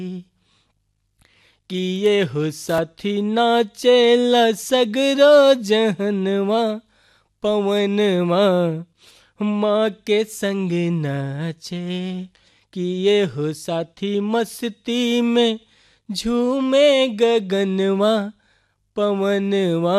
किए हो साथी नाचेला सगरो जहनवा पवनवा माँ के संग नाचे। किए हो साथी मस्ती में झूमे गगनवा पवनवा